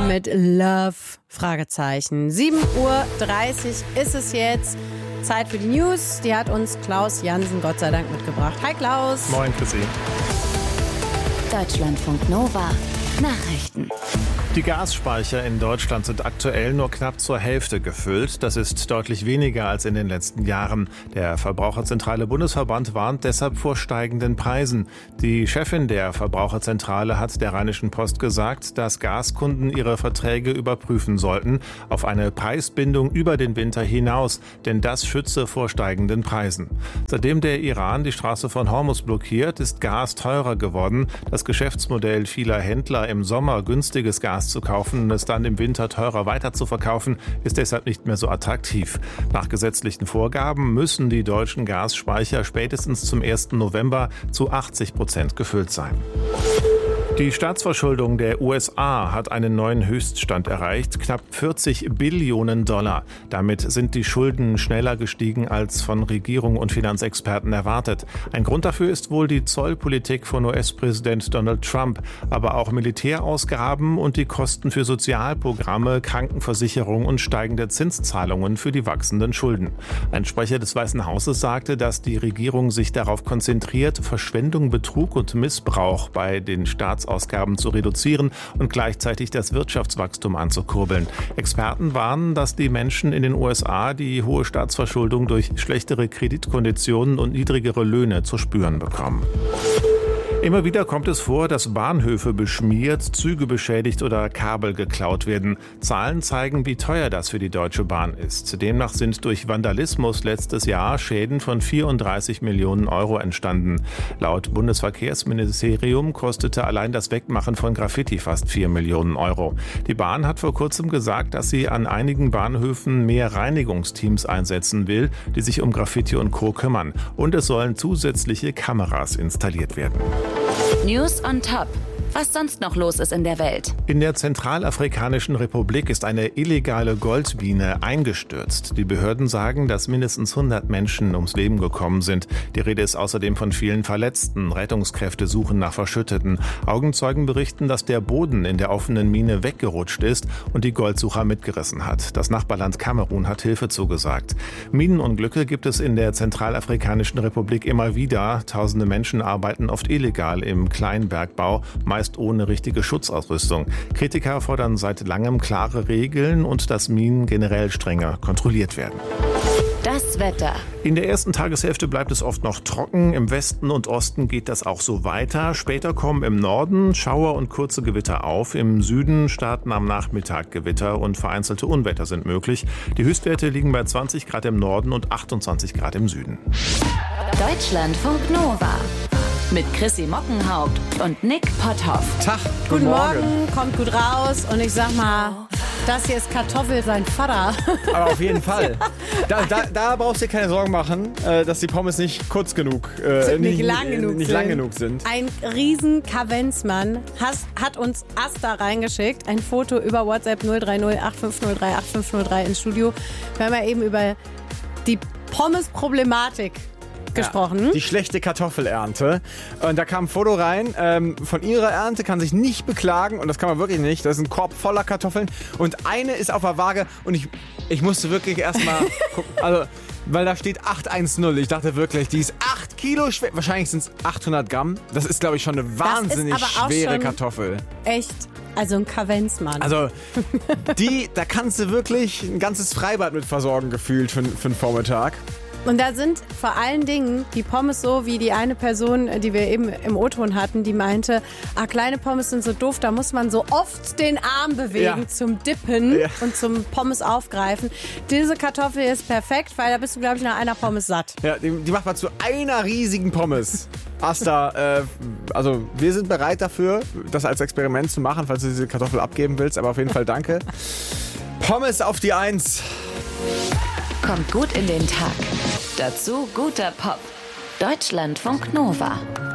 mit Love, Fragezeichen. 7.30 Uhr ist es jetzt. Zeit für die News. Die hat uns Klaus Jansen Gott sei Dank mitgebracht. Hi Klaus. Moin Chrissy. Deutschlandfunk Nova. Nachrichten. Die Gasspeicher in Deutschland sind aktuell nur knapp zur Hälfte gefüllt. Das ist deutlich weniger als in den letzten Jahren. Der Verbraucherzentrale Bundesverband warnt deshalb vor steigenden Preisen. Die Chefin der Verbraucherzentrale hat der Rheinischen Post gesagt, dass Gaskunden ihre Verträge überprüfen sollten auf eine Preisbindung über den Winter hinaus, denn das schütze vor steigenden Preisen. Seitdem der Iran die Straße von Hormuz blockiert, ist Gas teurer geworden. Das Geschäftsmodell vieler Händler, im Sommer günstiges Gas zu kaufen und es dann im Winter teurer weiter zu verkaufen, ist deshalb nicht mehr so attraktiv. Nach gesetzlichen Vorgaben müssen die deutschen Gasspeicher spätestens zum 1. November zu 80% gefüllt sein. Die Staatsverschuldung der USA hat einen neuen Höchststand erreicht, knapp 40 Billionen $. Damit sind die Schulden schneller gestiegen als von Regierung und Finanzexperten erwartet. Ein Grund dafür ist wohl die Zollpolitik von US-Präsident Donald Trump, aber auch Militärausgaben und die Kosten für Sozialprogramme, Krankenversicherung und steigende Zinszahlungen für die wachsenden Schulden. Ein Sprecher des Weißen Hauses sagte, dass die Regierung sich darauf konzentriert, Verschwendung, Betrug und Missbrauch bei den Staatsausgaben zu reduzieren und gleichzeitig das Wirtschaftswachstum anzukurbeln. Experten warnen, dass die Menschen in den USA die hohe Staatsverschuldung durch schlechtere Kreditkonditionen und niedrigere Löhne zu spüren bekommen. Immer wieder kommt es vor, dass Bahnhöfe beschmiert, Züge beschädigt oder Kabel geklaut werden. Zahlen zeigen, wie teuer das für die Deutsche Bahn ist. Demnach sind durch Vandalismus letztes Jahr Schäden von 34 Millionen € entstanden. Laut Bundesverkehrsministerium kostete allein das Wegmachen von Graffiti fast 4 Millionen €. Die Bahn hat vor kurzem gesagt, dass sie an einigen Bahnhöfen mehr Reinigungsteams einsetzen will, die sich um Graffiti und Co. kümmern. Und es sollen zusätzliche Kameras installiert werden. News on Top. Was sonst noch los ist in der Welt. In der Zentralafrikanischen Republik ist eine illegale Goldmine eingestürzt. Die Behörden sagen, dass mindestens 100 Menschen ums Leben gekommen sind. Die Rede ist außerdem von vielen Verletzten. Rettungskräfte suchen nach Verschütteten. Augenzeugen berichten, dass der Boden in der offenen Mine weggerutscht ist und die Goldsucher mitgerissen hat. Das Nachbarland Kamerun hat Hilfe zugesagt. Minenunglücke gibt es in der Zentralafrikanischen Republik immer wieder. Tausende Menschen arbeiten oft illegal im Kleinbergbau, meist ohne richtige Schutzausrüstung. Kritiker fordern seit langem klare Regeln und dass Minen generell strenger kontrolliert werden. Das Wetter. In der ersten Tageshälfte bleibt es oft noch trocken. Im Westen und Osten geht das auch so weiter. Später kommen im Norden Schauer und kurze Gewitter auf. Im Süden starten am Nachmittag Gewitter und vereinzelte Unwetter sind möglich. Die Höchstwerte liegen bei 20 Grad im Norden und 28 Grad im Süden. Deutschlandfunk Nova. Mit Chrissy Mockenhaupt und Nick Potthoff. Tag, Guten Morgen, kommt gut raus und ich sag mal, das hier ist Kartoffel sein Vater. Aber auf jeden Fall. Da brauchst du dir keine Sorgen machen, dass die Pommes nicht kurz genug, nicht lang genug sind. Ein riesen Kavenzmann hat uns Asta reingeschickt. Ein Foto über WhatsApp 030 8503 8503 ins Studio. Wir haben ja eben über die Pommes-Problematik gesprochen. Ja, die schlechte Kartoffelernte. Und da kam ein Foto rein von ihrer Ernte, kann sich nicht beklagen und das kann man wirklich nicht. Das ist ein Korb voller Kartoffeln und eine ist auf der Waage und ich musste wirklich erstmal gucken, also, weil da steht 810. Ich dachte wirklich, die ist 8 Kilo schwer. Wahrscheinlich sind es 800 Gramm. Das ist, glaube ich, schon eine wahnsinnig schwere Kartoffel. Echt? Also ein Kavenzmann. Also da kannst du wirklich ein ganzes Freibad mit versorgen gefühlt für einen Vormittag. Und da sind vor allen Dingen die Pommes so, wie die eine Person, die wir eben im O-Ton hatten, die meinte, kleine Pommes sind so doof, da muss man so oft den Arm bewegen zum Dippen und zum Pommes aufgreifen. Diese Kartoffel ist perfekt, weil da bist du, glaube ich, nach einer Pommes satt. Ja, die macht man zu einer riesigen Pommes. Asta, also wir sind bereit dafür, das als Experiment zu machen, falls du diese Kartoffel abgeben willst, aber auf jeden Fall danke. Pommes auf die 1. Kommt gut in den Tag. Dazu guter Pop. Deutschlandfunk Nova.